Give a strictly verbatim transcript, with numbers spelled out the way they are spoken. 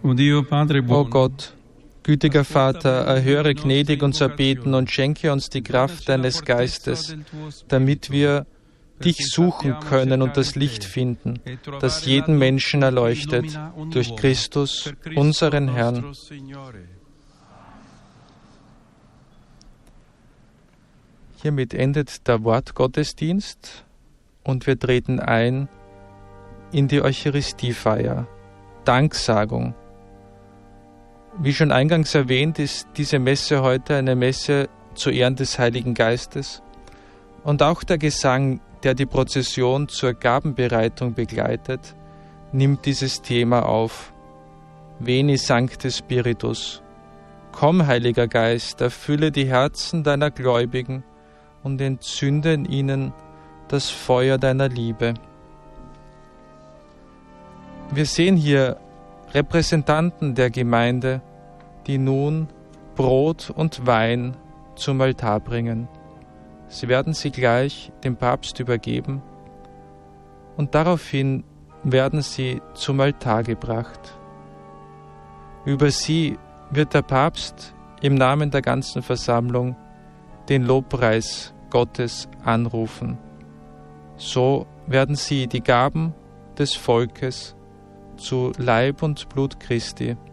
O Gott, gütiger Vater, erhöre gnädig unser Beten und schenke uns die Kraft deines Geistes, damit wir dich suchen können und das Licht finden, das jeden Menschen erleuchtet, durch Christus, unseren Herrn. Hiermit endet der Wortgottesdienst und wir treten ein in die Eucharistiefeier, Danksagung. Wie schon eingangs erwähnt, ist diese Messe heute eine Messe zu Ehren des Heiligen Geistes und auch der Gesang, der die Prozession zur Gabenbereitung begleitet, nimmt dieses Thema auf. Veni Sancte Spiritus. Komm, Heiliger Geist, erfülle die Herzen deiner Gläubigen und entzünde in ihnen das Feuer deiner Liebe. Wir sehen hier Repräsentanten der Gemeinde, die nun Brot und Wein zum Altar bringen. Sie werden sie gleich dem Papst übergeben und daraufhin werden sie zum Altar gebracht. Über sie wird der Papst im Namen der ganzen Versammlung den Lobpreis Gottes anrufen. So werden sie die Gaben des Volkes zu Leib und Blut Christi